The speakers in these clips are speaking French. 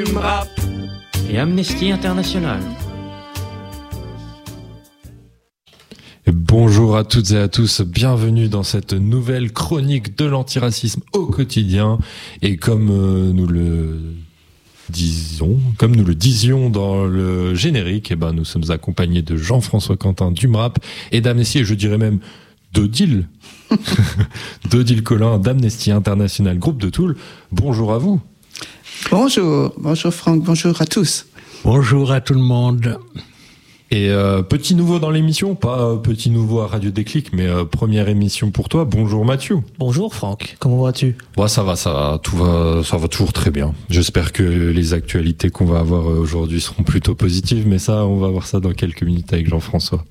MRAP et Amnesty International. Bonjour à toutes et à tous, bienvenue dans cette nouvelle chronique de l'antiracisme au quotidien. Et comme nous le disions dans le générique, nous sommes accompagnés de Jean-François Quentin du MRAP et d'Amnesty, et je dirais même d'Odile Collin d'Amnesty International Groupe de Toul. Bonjour à vous. Bonjour Franck, bonjour à tous. Bonjour à tout le monde. Et petit nouveau dans l'émission, pas petit nouveau à Radio Déclic, mais première émission pour toi. Bonjour Mathieu. Bonjour Franck, comment vas-tu ? Ça va, ça va toujours très bien. J'espère que les actualités qu'on va avoir aujourd'hui seront plutôt positives, mais ça, on va voir ça dans quelques minutes avec Jean-François.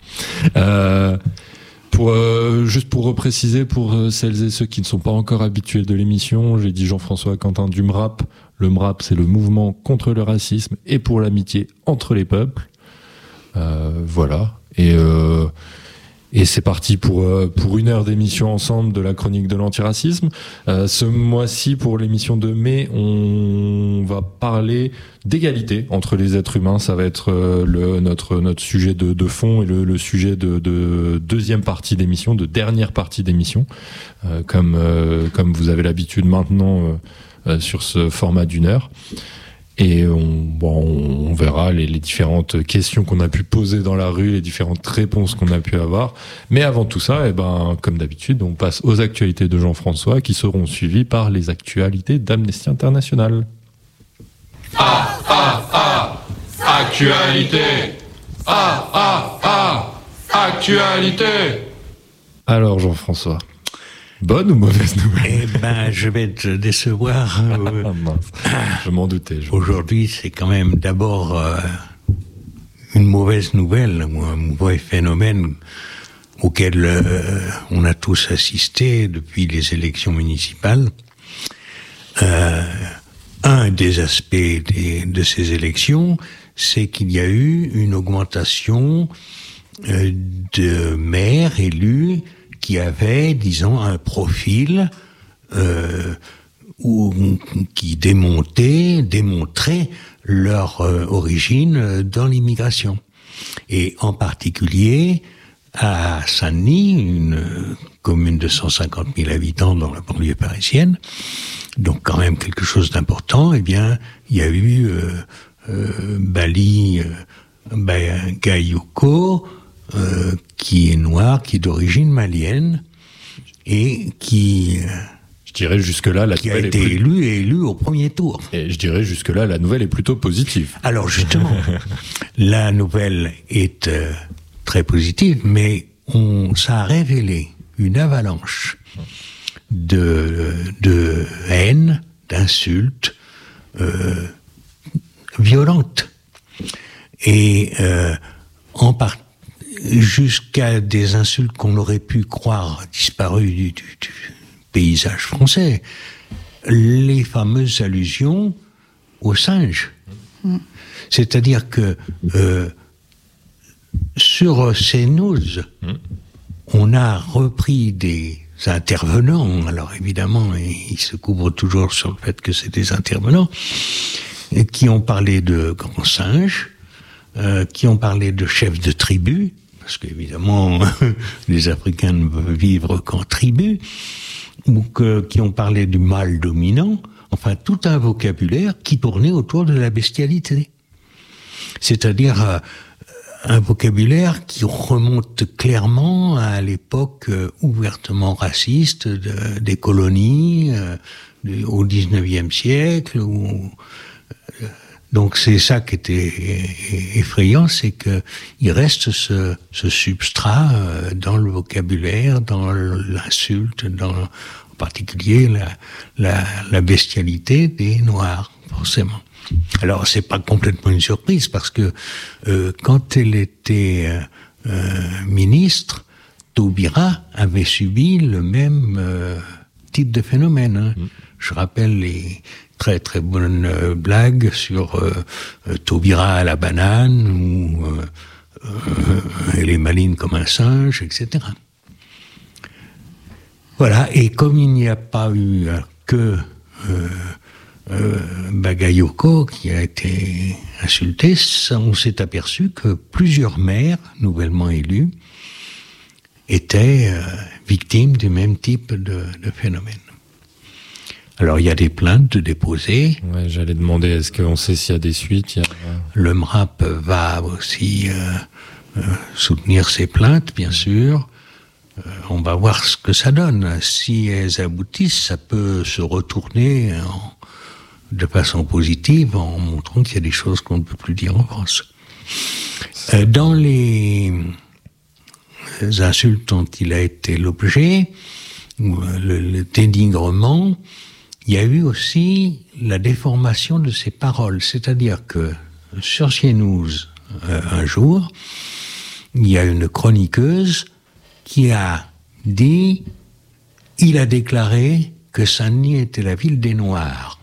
Juste pour repréciser, pour celles et ceux qui ne sont pas encore habitués de l'émission, j'ai dit Jean-François Quentin du MRAP. Le MRAP, c'est le mouvement contre le racisme et pour l'amitié entre les peuples. Voilà. Et c'est parti pour une heure d'émission ensemble de la chronique de l'antiracisme. Ce mois-ci, pour l'émission de mai, on va parler d'égalité entre les êtres humains. Ça va être notre sujet de fond et le sujet de deuxième partie d'émission, de dernière partie d'émission, comme vous avez l'habitude maintenant sur ce format d'une heure. Et on verra les différentes questions qu'on a pu poser dans la rue, les différentes réponses qu'on a pu avoir. Mais avant tout ça, comme d'habitude, on passe aux actualités de Jean-François qui seront suivies par les actualités d'Amnesty International. Actualité. Actualité. Alors Jean-François, bonne ou mauvaise nouvelle ? Je vais te décevoir. Je m'en doutais. Aujourd'hui, c'est quand même d'abord une mauvaise nouvelle, un mauvais phénomène auquel on a tous assisté depuis les élections municipales. Un des aspects de ces élections, c'est qu'il y a eu une augmentation de maires élus qui avaient, disons, un profil qui démontrait leur origine dans l'immigration. Et en particulier, à Saint-Denis, une commune de 150 000 habitants dans la banlieue parisienne, donc quand même quelque chose d'important, il y a eu Bali Gayoko, qui est noir, qui est d'origine malienne, et qui... Je dirais jusque-là, qui a été élu au premier tour. Et je dirais jusque-là, la nouvelle est plutôt positive. Alors justement, la nouvelle est très positive, mais ça a révélé une avalanche de haine, d'insultes violentes. Et jusqu'à des insultes qu'on aurait pu croire disparues du paysage français, les fameuses allusions aux singes. C'est-à-dire que sur CNews, on a repris des intervenants, alors évidemment, ils se couvrent toujours sur le fait que c'est des intervenants, qui ont parlé de grands singes, qui ont parlé de chefs de tribu, parce qu'évidemment, les Africains ne peuvent vivre qu'en tribu, ou qui ont parlé du mâle dominant, enfin tout un vocabulaire qui tournait autour de la bestialité. C'est-à-dire un vocabulaire qui remonte clairement à l'époque ouvertement raciste des colonies, au XIXe siècle, donc c'est ça qui était effrayant, c'est que il reste ce substrat dans le vocabulaire, dans l'insulte, en particulier la bestialité des Noirs, forcément. Alors c'est pas complètement une surprise parce que quand elle était ministre, Taubira avait subi le même type de phénomène. Je rappelle les très très bonnes blagues sur Taubira à la banane ou elle est maligne comme un singe, etc. Voilà, et comme il n'y a pas eu que Bagayoko, qui a été insulté, on s'est aperçu que plusieurs maires nouvellement élus étaient victimes du même type de phénomène. Alors, il y a des plaintes déposées. Ouais, j'allais demander, est-ce qu'on sait s'il y a des suites? Le MRAP va aussi soutenir ces plaintes, bien sûr. On va voir ce que ça donne. Si elles aboutissent, ça peut se retourner de façon positive en montrant qu'il y a des choses qu'on ne peut plus dire en France. Dans les insultes dont il a été l'objet, le dénigrement, il y a eu aussi la déformation de ses paroles. C'est-à-dire que sur CNews, un jour, il y a une chroniqueuse qui a dit, il a déclaré que Saint-Denis était la ville des Noirs.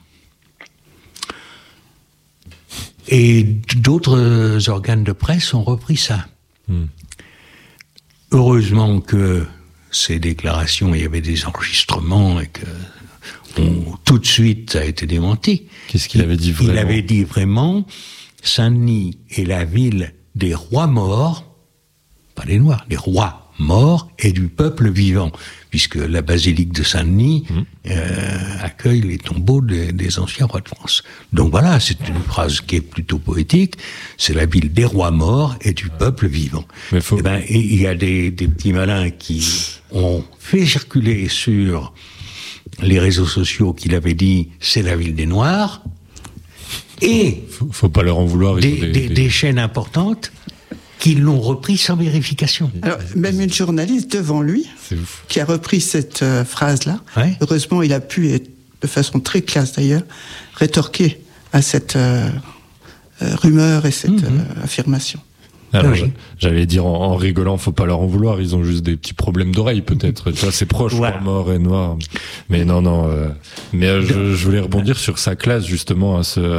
Et d'autres organes de presse ont repris ça. Heureusement que ces déclarations, il y avait des enregistrements et que tout de suite ça a été démenti. Qu'est-ce qu'il avait dit vraiment? Il avait dit vraiment, Saint-Denis est la ville des rois morts, pas des Noirs, des rois morts et du peuple vivant, puisque la basilique de Saint-Denis accueille les tombeaux des anciens rois de France. Donc voilà, c'est une phrase qui est plutôt poétique, c'est la ville des rois morts et du peuple vivant. Mais il y a des petits malins qui ont fait circuler sur les réseaux sociaux qu'il avait dit c'est la ville des Noirs, et faut pas leur en vouloir. Des chaînes importantes qui l'ont repris sans vérification. Alors, même une journaliste devant lui, qui a repris cette phrase-là, ouais. Heureusement, il a pu, de façon très classe d'ailleurs, rétorquer à cette rumeur et cette affirmation. Alors, j'allais dire en rigolant, faut pas leur en vouloir, ils ont juste des petits problèmes d'oreille peut-être. Tu vois, c'est proche, voilà. Mort et noir. Mais non. Je voulais rebondir sur sa classe justement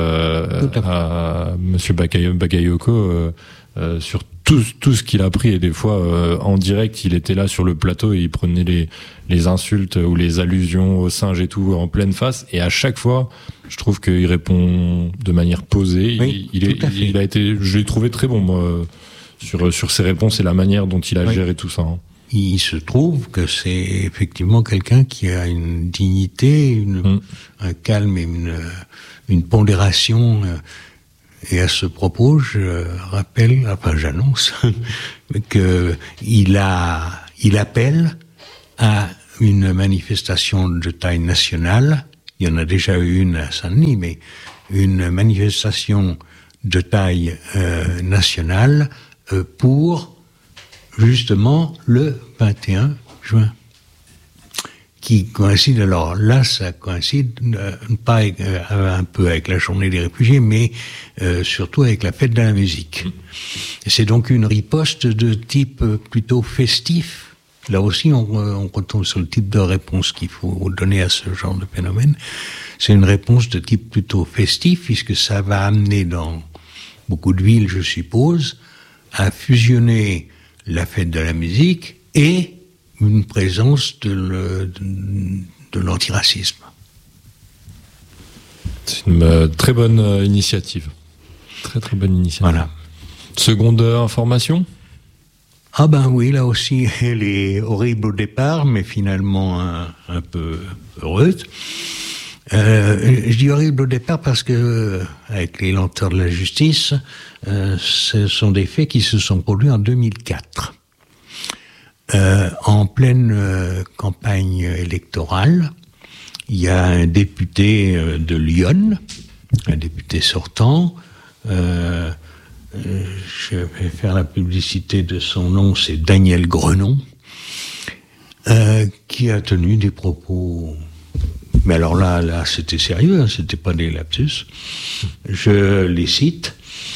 à Monsieur Bagayoko. Sur tout ce qu'il a pris, et des fois en direct il était là sur le plateau et il prenait les insultes ou les allusions aux singes et tout en pleine face, et à chaque fois je trouve qu'il répond de manière posée. Oui, il a été, je l'ai trouvé très bon moi, sur ses réponses et la manière dont il a géré tout ça. Il se trouve que c'est effectivement quelqu'un qui a une dignité, un calme et une pondération. Et à ce propos, j'annonce qu'il appelle à une manifestation de taille nationale. Il y en a déjà eu une à Saint-Denis, mais une manifestation de taille nationale pour justement le 21 juin. Qui coïncide, alors là, ça coïncide pas un peu avec la journée des réfugiés, mais surtout avec la fête de la musique. Et c'est donc une riposte de type plutôt festif. Là aussi, on retombe sur le type de réponse qu'il faut donner à ce genre de phénomène. C'est une réponse de type plutôt festif, puisque ça va amener dans beaucoup de villes, je suppose, à fusionner la fête de la musique et une présence de l'antiracisme. C'est une très bonne initiative. Très très bonne initiative. Voilà. Seconde information ? Ah ben oui, là aussi, elle est horrible au départ, mais finalement un peu heureuse. Je dis horrible au départ parce que, avec les lenteurs de la justice, ce sont des faits qui se sont produits en 2004. En pleine campagne électorale, il y a un député de Lyon, un député sortant, je vais faire la publicité de son nom, c'est Daniel Grenon, qui a tenu des propos, mais alors là c'était sérieux, hein, c'était pas des lapsus, je les cite.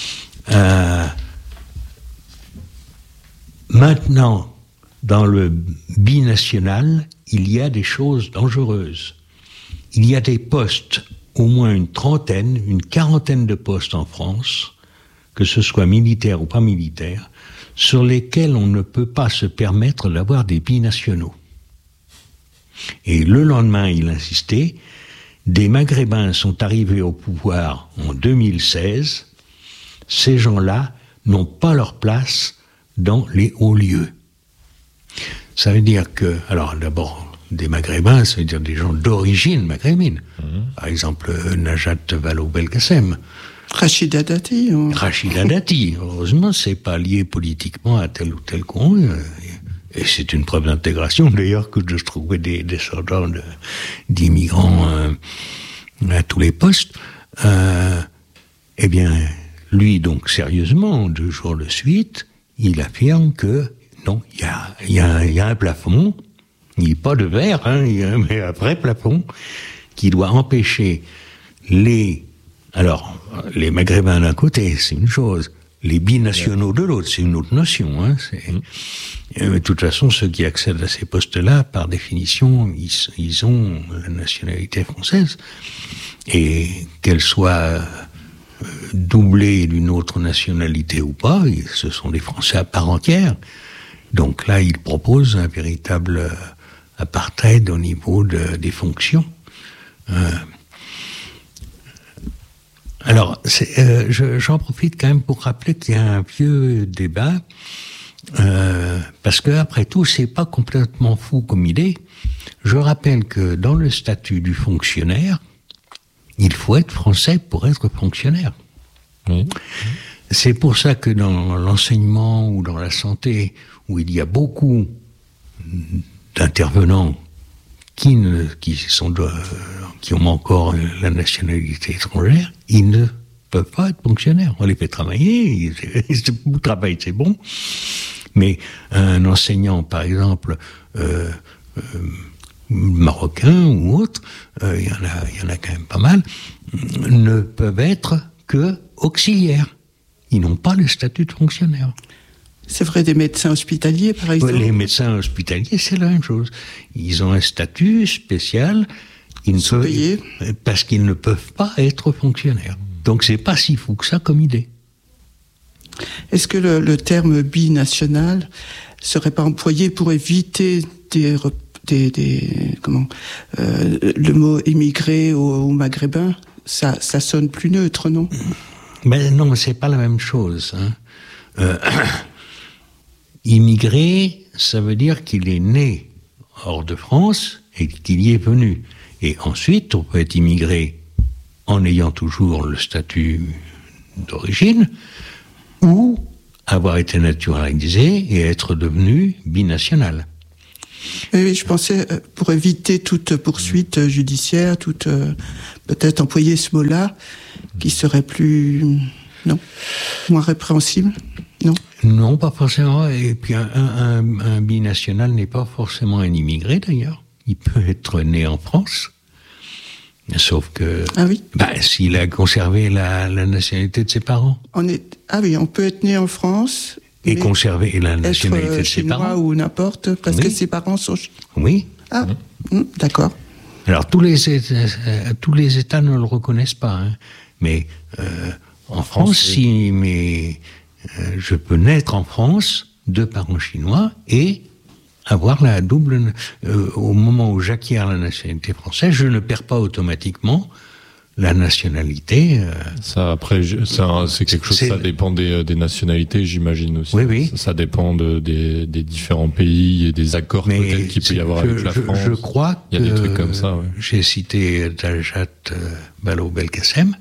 Maintenant, dans le binational, il y a des choses dangereuses. Il y a des postes, au moins une quarantaine de postes en France, que ce soit militaire ou pas militaire, sur lesquels on ne peut pas se permettre d'avoir des binationaux. Et le lendemain, il insistait, des Maghrébins sont arrivés au pouvoir en 2016, ces gens-là n'ont pas leur place dans les hauts lieux. Ça veut dire que, alors d'abord, des Maghrébins, ça veut dire des gens d'origine maghrébine. Par exemple, Najat Vallaud-Belkacem. Rachida Dati. Rachida Dati. Heureusement, c'est pas lié politiquement à tel ou tel coin. Et c'est une preuve d'intégration, d'ailleurs, que de se trouver des descendants d'immigrants à tous les postes. Eh bien, lui, donc, sérieusement, 2 jours de suite, il affirme que, non, il y a un plafond, il n'y a pas de verre, mais un vrai plafond, qui doit empêcher les Maghrébins d'un côté, c'est une chose, les binationaux de l'autre, c'est une autre notion. De toute façon, ceux qui accèdent à ces postes-là, par définition, ils ont la nationalité française. Et qu'elle soit doublée d'une autre nationalité ou pas, ce sont des Français à part entière. Donc là, il propose un véritable apartheid au niveau des fonctions. Alors, j'en profite quand même pour rappeler qu'il y a un vieux débat, parce que après tout, c'est pas complètement fou comme idée. Je rappelle que dans le statut du fonctionnaire, il faut être français pour être fonctionnaire. Oui. C'est pour ça que dans l'enseignement ou dans la santé, où il y a beaucoup d'intervenants qui ont encore la nationalité étrangère, ils ne peuvent pas être fonctionnaires. On les fait travailler, le travail c'est bon, mais un enseignant, par exemple, marocain ou autre, il y en a quand même pas mal, ne peuvent être que auxiliaires. Ils n'ont pas le statut de fonctionnaire. C'est vrai des médecins hospitaliers, par exemple. Les médecins hospitaliers, c'est la même chose. Ils ont un statut spécial, parce qu'ils ne peuvent pas être fonctionnaires. Donc c'est pas si fou que ça comme idée. Est-ce que le terme binational serait pas employé pour éviter le mot émigré au maghrébin? Ça sonne plus neutre, non? Mais non, c'est pas la même chose. Immigré, ça veut dire qu'il est né hors de France et qu'il y est venu. Et ensuite, on peut être immigré en ayant toujours le statut d'origine, ou avoir été naturalisé et être devenu binational. Oui, je pensais, pour éviter toute poursuite judiciaire, peut-être employer ce mot-là, qui serait moins répréhensible, non? Non, pas forcément. Et puis un binational n'est pas forcément un immigré, d'ailleurs. Il peut être né en France, sauf que s'il a conservé la nationalité de ses parents. On peut être né en France et conserver la nationalité de ses parents. Ou n'importe, parce que ses parents sont... Oui. D'accord. Alors tous les États ne le reconnaissent pas, mais en France, je peux naître en France de parents chinois et avoir la double... au moment où j'acquiers la nationalité française, je ne perds pas automatiquement la nationalité. Ça, après, c'est quelque chose, ça dépend des nationalités, j'imagine aussi. Oui. Ça dépend des différents pays et des accords peut-être qu'il peut y avoir avec la France. Je crois il y a des trucs comme ça. Ouais. J'ai cité Najat Vallaud-Belkacem.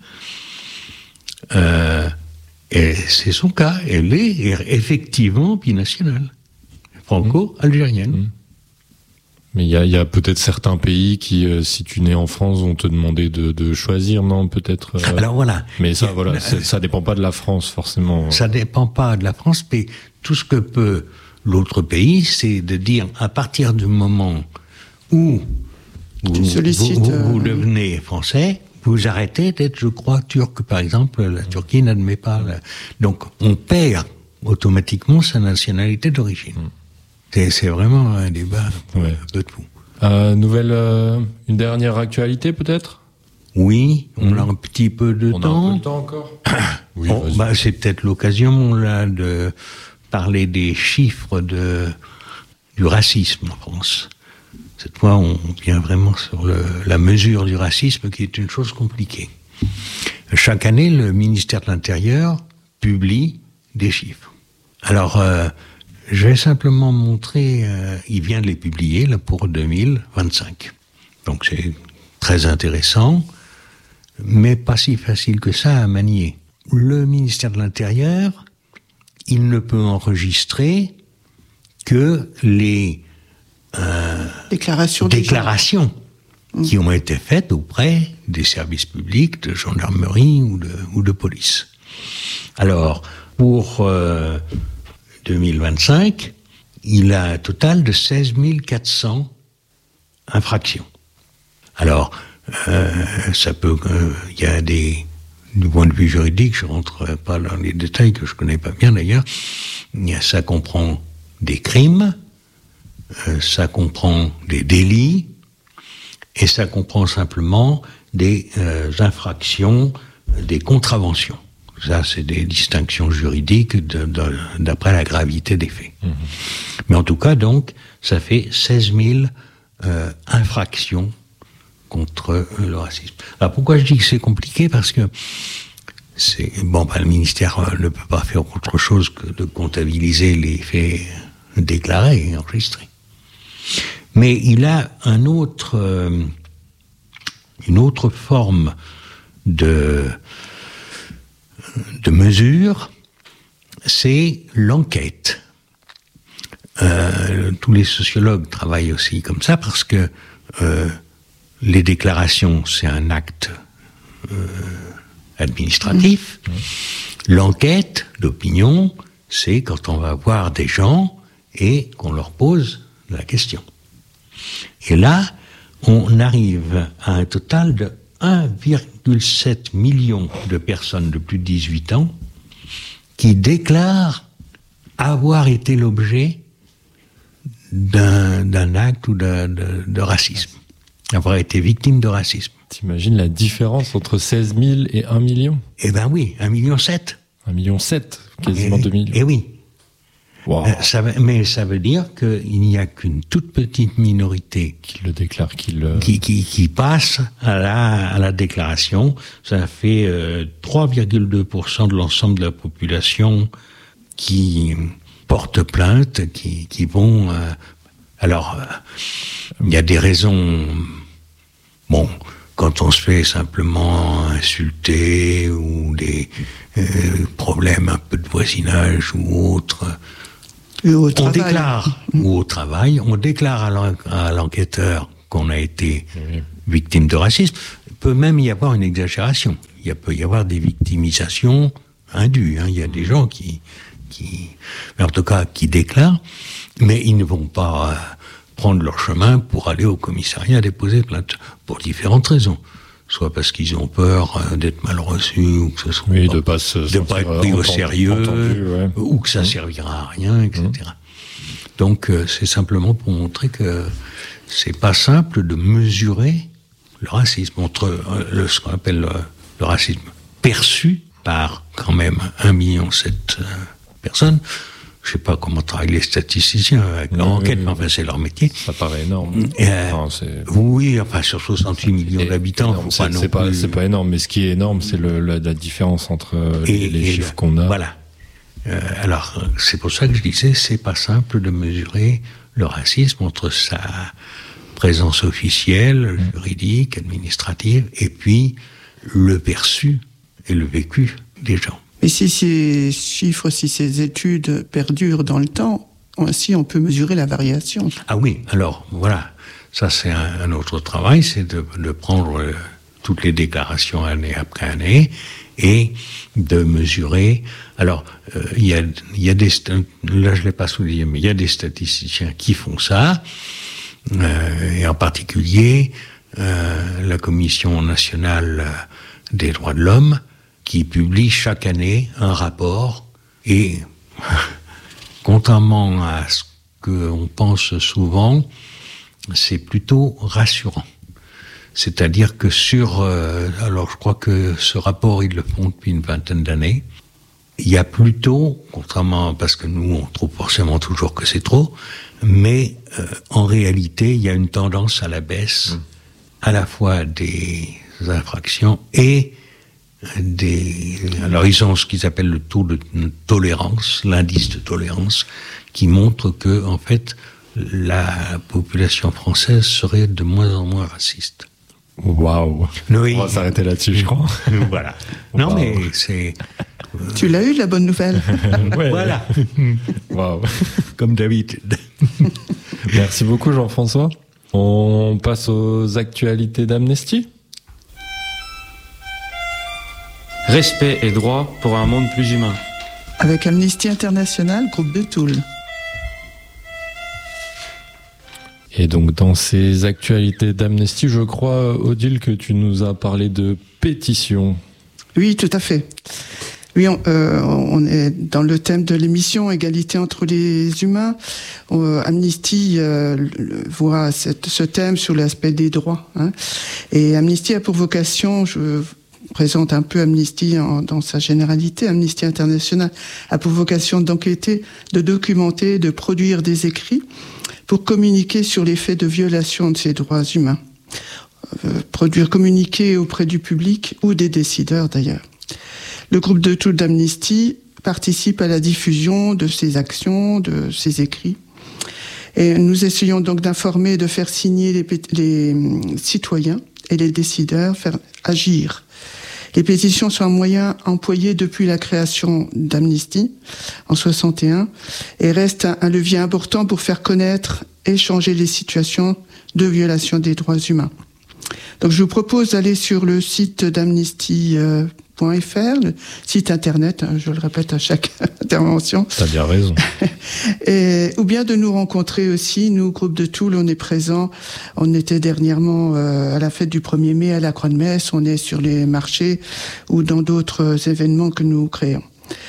Et c'est son cas. Elle est effectivement binationale, franco-algérienne. Mais il y a peut-être certains pays qui, si tu nais en France, vont te demander de choisir, non, peut-être. Alors voilà. Mais ça, ça dépend pas de la France forcément. Ça dépend pas de la France, mais tout ce que peut l'autre pays, c'est de dire à partir du moment où vous devenez français, vous arrêtez d'être, je crois, turc. Par exemple, la Turquie n'admet pas. Donc, on perd automatiquement sa nationalité d'origine. C'est vraiment un débat un peu de fou. Une dernière actualité, peut-être ? Oui, on a un petit peu de temps. On a un peu de temps encore. Oui, c'est peut-être l'occasion, là, de parler des chiffres du racisme en France. Cette fois, on vient vraiment sur la mesure du racisme, qui est une chose compliquée. Chaque année, le ministère de l'Intérieur publie des chiffres. Alors, je vais simplement montrer, il vient de les publier là pour 2025. Donc c'est très intéressant, mais pas si facile que ça à manier. Le ministère de l'Intérieur, il ne peut enregistrer que les déclarations qui ont été faites auprès des services publics, de gendarmerie ou de police. Alors, pour 2025, il a un total de 16 400 infractions. Alors, ça peut... Il y a du point de vue juridique, je ne rentre pas dans les détails que je ne connais pas bien d'ailleurs, ça comprend des crimes, ça comprend des délits, et ça comprend simplement des infractions, des contraventions. Ça, c'est des distinctions juridiques d'après la gravité des faits. Mmh. Mais en tout cas, donc, ça fait 16 000 infractions contre le racisme. Alors, pourquoi je dis que c'est compliqué ? Parce que le ministère ne peut pas faire autre chose que de comptabiliser les faits déclarés et enregistrés. Mais il a une autre forme de mesure, c'est l'enquête. Tous les sociologues travaillent aussi comme ça parce que les déclarations, c'est un acte administratif. L'enquête d'opinion, c'est quand on va voir des gens et qu'on leur pose la question. Et là, on arrive à un total de 1,7 million de personnes de plus de 18 ans qui déclarent avoir été l'objet d'un acte ou de racisme, avoir été victime de racisme. T'imagines la différence entre 16 000 et 1 million ? Eh ben oui, 1,7 million. 1,7 million, quasiment 2 millions. Eh oui. Wow. Mais ça veut dire qu'il n'y a qu'une toute petite minorité qui le déclare, qui passe à la déclaration. Ça fait 3,2% de l'ensemble de la population qui porte plainte, qui vont... Alors, il y a des raisons... Bon, quand on se fait simplement insulter ou des problèmes un peu de voisinage ou autre... On déclare, ou au travail, on déclare à l'enquêteur qu'on a été victime de racisme. Il peut même y avoir une exagération. Il peut y avoir des victimisations indues. Il y a des gens qui en tout cas, qui déclarent, mais ils ne vont pas prendre leur chemin pour aller au commissariat déposer plainte, pour différentes raisons. Soit parce qu'ils ont peur d'être mal reçus, ou que ce soit de ne pas être pris au sérieux, ou que ça servira à rien, etc. Donc c'est simplement pour montrer que c'est pas simple de mesurer le racisme entre ce qu'on appelle le racisme perçu par quand même 1,7 million personnes. Je sais pas comment travaillent les statisticiens avec leur enquête, mais enfin c'est leur métier. Ça paraît énorme. Oui, enfin sur 68 millions d'habitants, c'est pas énorme, mais ce qui est énorme, c'est la différence entre les chiffres qu'on a. Voilà. Alors c'est pour ça que je disais, c'est pas simple de mesurer le racisme entre sa présence officielle, juridique, administrative, et puis le perçu et le vécu des gens. Mais si ces chiffres, si ces études perdurent dans le temps, ainsi on peut mesurer la variation. Ah oui, alors voilà, ça c'est un autre travail, c'est de prendre toutes les déclarations année après année et de mesurer. Alors il y a des là je l'ai pas souligné, mais il y a des statisticiens qui font ça, et en particulier la Commission nationale des droits de l'homme, qui publie chaque année un rapport, et contrairement à ce qu'on pense souvent, c'est plutôt rassurant. C'est-à-dire que alors je crois que ce rapport, ils le font depuis une vingtaine d'années, il y a plutôt, contrairement, parce que nous on trouve forcément toujours que c'est trop, mais en réalité il y a une tendance à la baisse, à la fois des infractions et alors ils ont ce qu'ils appellent le taux de tolérance, l'indice de tolérance, qui montre que en fait la population française serait de moins en moins raciste. Waouh. Oui. On va s'arrêter là-dessus, je crois. Voilà. Non, mais c'est... Tu l'as eu, la bonne nouvelle? Ouais. Voilà. Waouh. Comme d'habitude. Merci beaucoup, Jean-François. On passe aux actualités d'Amnesty. Respect et droit pour un monde plus humain. Avec Amnesty International, groupe de Toul. Et donc, dans ces actualités d'Amnesty, je crois, Odile, que tu nous as parlé de pétition. Oui, tout à fait. Oui, on est dans le thème de l'émission Égalité entre les humains. Amnesty voit ce thème sur l'aspect des droits. Et Amnesty a pour vocation, je présente un peu Amnesty dans sa généralité, Amnesty International a pour vocation d'enquêter, de documenter, de produire des écrits pour communiquer sur les faits de violation de ces droits humains. Communiquer auprès du public ou des décideurs d'ailleurs. Le groupe de Toul d'Amnesty participe à la diffusion de ces actions, de ces écrits. Et nous essayons donc d'informer et de faire signer les citoyens et les décideurs, faire agir. Les pétitions sont un moyen employé depuis la création d'Amnesty en 61 et restent un levier important pour faire connaître et changer les situations de violation des droits humains. Donc je vous propose d'aller sur le site d'amnesty.fr, le site internet, je le répète à chaque intervention. T'as bien raison. Ou bien de nous rencontrer aussi, nous, groupe de Toul, on est présents. On était dernièrement à la fête du 1er mai à la Croix-de-Metz, on est sur les marchés ou dans d'autres événements que nous créons.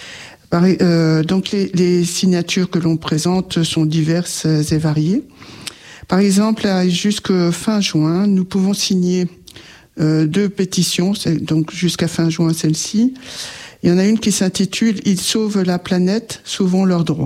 Donc les signatures que l'on présente sont diverses et variées. Par exemple, jusqu'à fin juin, nous pouvons signer 2 pétitions, donc jusqu'à fin juin celle-ci. Il y en a une qui s'intitule « Ils sauvent la planète, sauvons leurs droits ».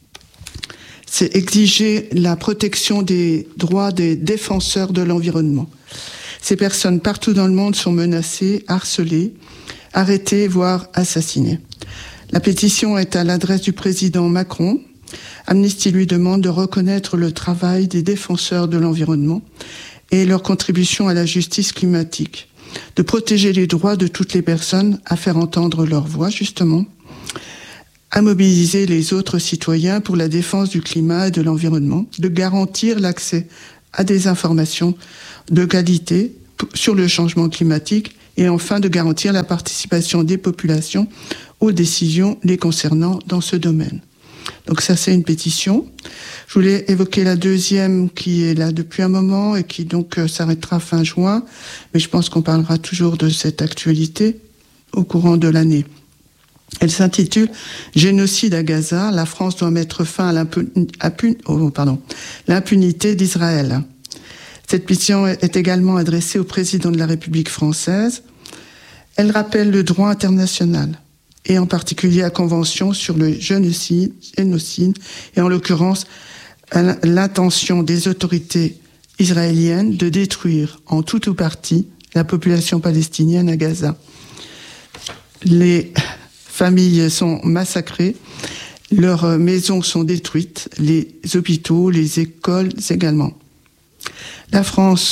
C'est exiger la protection des droits des défenseurs de l'environnement. Ces personnes partout dans le monde sont menacées, harcelées, arrêtées, voire assassinées. La pétition est à l'adresse du président Macron. Amnesty lui demande de reconnaître le travail des défenseurs de l'environnement et leur contribution à la justice climatique, de protéger les droits de toutes les personnes, à faire entendre leur voix, justement, à mobiliser les autres citoyens pour la défense du climat et de l'environnement, de garantir l'accès à des informations de qualité sur le changement climatique et enfin de garantir la participation des populations aux décisions les concernant dans ce domaine. Donc ça, c'est une pétition. Je voulais évoquer la deuxième qui est là depuis un moment et qui donc s'arrêtera fin juin, mais je pense qu'on parlera toujours de cette actualité au courant de l'année. Elle s'intitule « Génocide à Gaza, la France doit mettre fin à l'impunité d'Israël ». Cette pétition est également adressée au président de la République française. Elle rappelle le droit international, et en particulier la Convention sur le génocide, et en l'occurrence l'intention des autorités israéliennes de détruire en tout ou partie la population palestinienne à Gaza. Les familles sont massacrées, leurs maisons sont détruites, les hôpitaux, les écoles également. La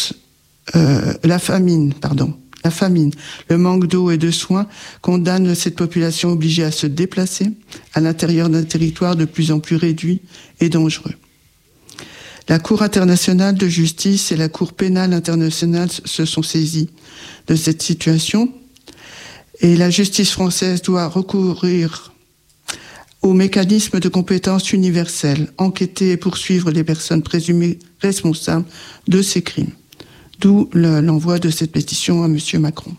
famine, le manque d'eau et de soins condamne cette population obligée à se déplacer à l'intérieur d'un territoire de plus en plus réduit et dangereux. La Cour internationale de justice et la Cour pénale internationale se sont saisies de cette situation et la justice française doit recourir au mécanisme de compétence universelle, enquêter et poursuivre les personnes présumées responsables de ces crimes. D'où l'envoi de cette pétition à M. Macron.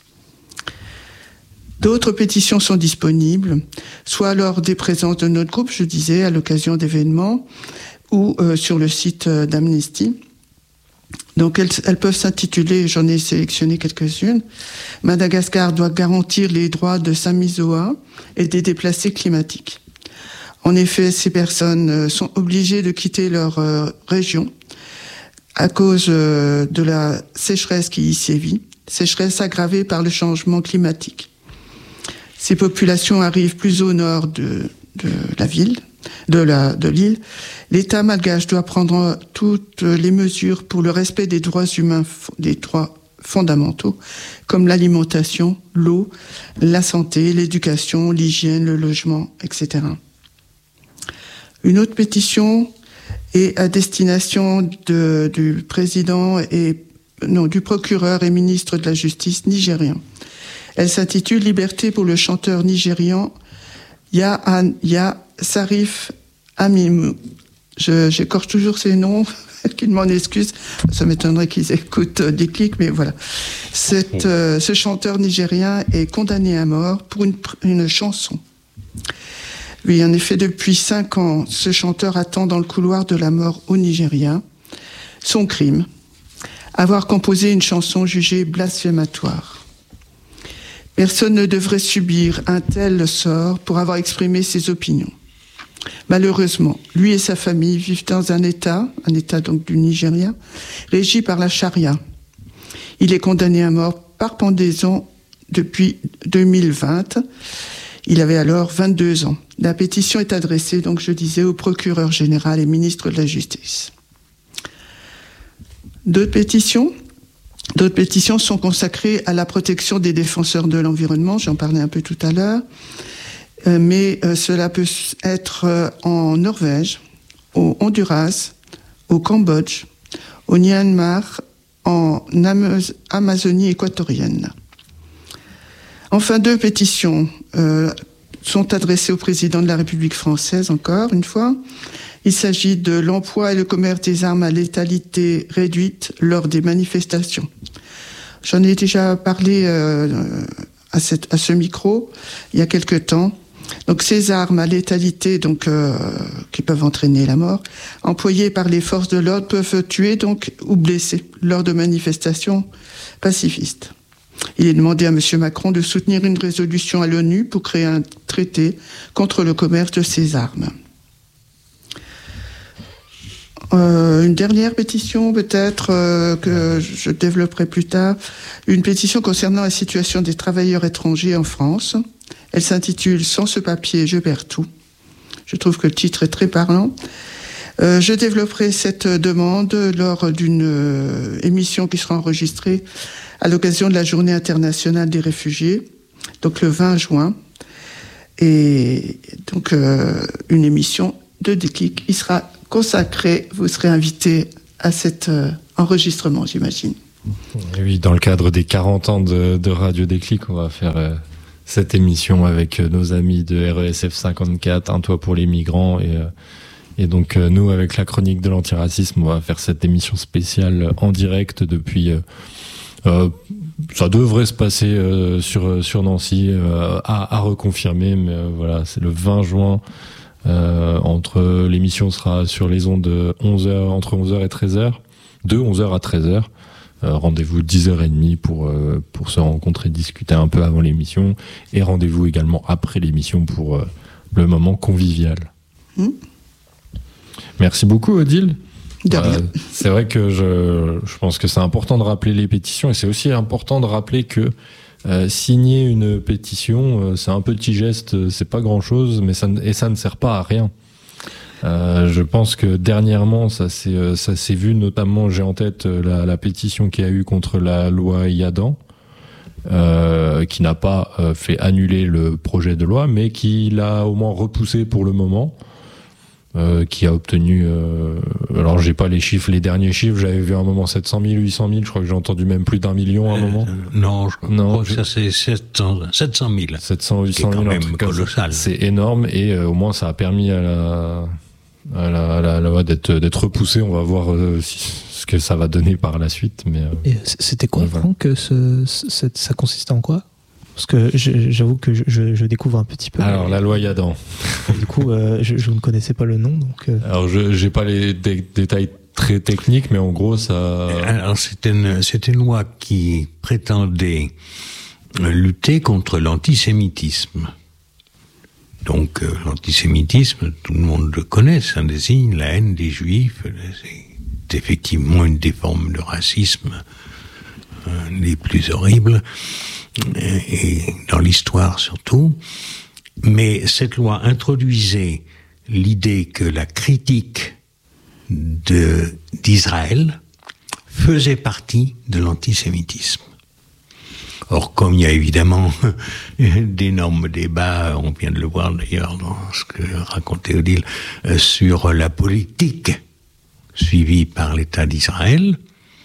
D'autres pétitions sont disponibles, soit lors des présences de notre groupe, je disais, à l'occasion d'événements, ou sur le site d'Amnesty. Donc elles peuvent s'intituler, j'en ai sélectionné quelques-unes. Madagascar doit garantir les droits de Samisoa et des déplacés climatiques. En effet, ces personnes sont obligées de quitter leur région à cause de la sécheresse qui y sévit, sécheresse aggravée par le changement climatique. Ces populations arrivent plus au nord de la ville, de l'île. L'État malgache doit prendre toutes les mesures pour le respect des droits humains, des droits fondamentaux, comme l'alimentation, l'eau, la santé, l'éducation, l'hygiène, le logement, etc. Une autre pétition est à destination du président du procureur et ministre de la Justice nigérien. Elle s'intitule « Liberté pour le chanteur nigérian Ya Sarif Amimou ». J'écorche toujours ces noms, qu'ils m'en excusent. Ça m'étonnerait qu'ils écoutent Déclic, mais voilà. Ce chanteur nigérien est condamné à mort pour une chanson. Oui, en effet, depuis 5 ans, ce chanteur attend dans le couloir de la mort au Nigeria. Son crime, avoir composé une chanson jugée blasphématoire. Personne ne devrait subir un tel sort pour avoir exprimé ses opinions. Malheureusement, lui et sa famille vivent dans un État donc du Nigeria, régi par la charia. Il est condamné à mort par pendaison depuis 2020. Il avait alors 22 ans. La pétition est adressée, donc je disais, au procureur général et ministre de la Justice. D'autres pétitions sont consacrées à la protection des défenseurs de l'environnement, j'en parlais un peu tout à l'heure, mais cela peut être en Norvège, au Honduras, au Cambodge, au Myanmar, en Amazonie équatorienne. Enfin, 2 pétitions sont adressées au président de la République française, encore une fois. Il s'agit de l'emploi et le commerce des armes à létalité réduite lors des manifestations. J'en ai déjà parlé à ce micro il y a quelque temps. Donc ces armes à létalité, qui peuvent entraîner la mort, employées par les forces de l'ordre, peuvent tuer ou blesser lors de manifestations pacifistes. Il est demandé à M. Macron de soutenir une résolution à l'ONU pour créer un traité contre le commerce de ces armes. Une dernière pétition peut-être que je développerai plus tard, une pétition concernant la situation des travailleurs étrangers en France. Elle s'intitule « Sans ce papier, je perds tout ». Je trouve que le titre est très parlant. Je développerai cette demande lors d'une émission qui sera enregistrée à l'occasion de la Journée internationale des réfugiés, donc le 20 juin. Et donc une émission de Déclic qui sera consacrée. Vous serez invité à cet enregistrement, j'imagine. Et oui, dans le cadre des 40 ans de Radio Déclic, on va faire cette émission avec nos amis de RESF 54, Un toit pour les migrants, et donc nous, avec la chronique de l'antiracisme, on va faire cette émission spéciale en direct depuis... ça devrait se passer sur Nancy, à reconfirmer, mais voilà, c'est le 20 juin. L'émission sera sur les ondes de 11h, entre 11h et 13h, de 11h à 13h. Rendez-vous 10h30 pour se rencontrer, discuter un peu avant l'émission, et rendez-vous également après l'émission pour le moment convivial. Merci beaucoup, Odile. C'est vrai que je pense que c'est important de rappeler les pétitions, et c'est aussi important de rappeler que signer une pétition, c'est un petit geste, c'est pas grand-chose, mais ça ne sert pas à rien. Je pense que dernièrement, ça s'est vu, notamment, j'ai en tête la pétition qu'il y a eu contre la loi Yadan, qui n'a pas fait annuler le projet de loi, mais qui l'a au moins repoussé pour le moment. Qui a obtenu, alors j'ai pas les derniers chiffres, j'avais vu à un moment 700 000, 800 000, je crois que j'ai entendu même plus d'1 million à un moment. Non, je crois que ça c'est 700 000. 700, 800 000, quand même colossal. C'est énorme, et au moins ça a permis à la loi d'être repoussée. On va voir ce que ça va donner par la suite. Mais et c'était quoi, Franck, ça consistait en quoi? Parce que j'avoue que je découvre un petit peu. Alors, la loi Yadan. Du coup, je ne connaissais pas le nom. Donc, Alors, j'ai pas les détails très technique, mais en gros, ça... Alors, c'était une loi qui prétendait lutter contre l'antisémitisme. Donc, l'antisémitisme, tout le monde le connaît, ça désigne la haine des Juifs. C'est effectivement une des formes de racisme les plus horribles, et dans l'histoire surtout. Mais cette loi introduisait l'idée que la critique d'Israël faisait partie de l'antisémitisme. Or, comme il y a évidemment d'énormes débats, on vient de le voir d'ailleurs dans ce que racontait Odile, sur la politique suivie par l'État d'Israël,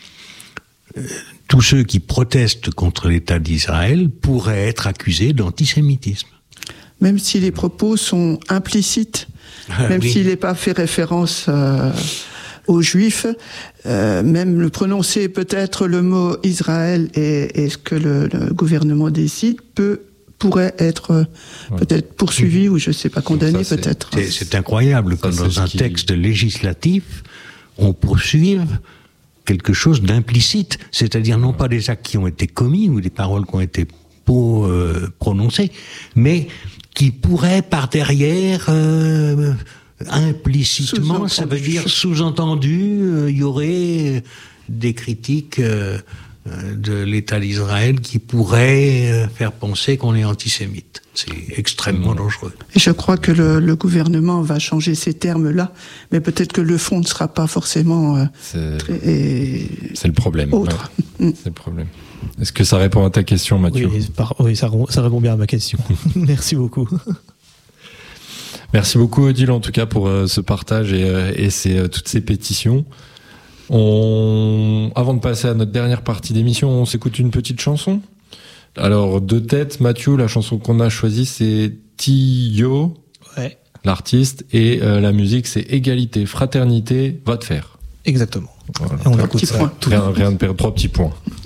tous ceux qui protestent contre l'État d'Israël pourraient être accusés d'antisémitisme. Même si les propos sont implicites, même s'il n'est pas fait référence aux Juifs, même le prononcer peut-être le mot Israël et ce que le gouvernement décide pourrait être peut-être poursuivi ou je ne sais pas, condamné ça, peut-être. C'est incroyable que dans un texte législatif, on poursuive quelque chose d'implicite, c'est-à-dire non pas des actes qui ont été commis ou des paroles qui ont été prononcées, mais qui pourrait par derrière implicitement, ça veut dire sous-entendu, il y aurait des critiques de l'État d'Israël qui pourraient faire penser qu'on est antisémite. C'est extrêmement dangereux. Et je crois que le gouvernement va changer ces termes-là, mais peut-être que le fond ne sera pas forcément c'est le problème. Autre. Ouais. C'est le problème. Est-ce que ça répond à ta question, Mathieu ? Oui, ça répond bien à ma question. Merci beaucoup. Merci beaucoup, Odile, en tout cas, pour ce partage et toutes ces pétitions. Avant de passer à notre dernière partie d'émission, on s'écoute une petite chanson. Alors, de tête, Mathieu, la chanson qu'on a choisie, c'est Tio, ouais. L'artiste, et la musique, c'est Égalité, Fraternité, va te faire. Exactement. Voilà. Et on écoute ça. Rien de perdre, 3 petits points.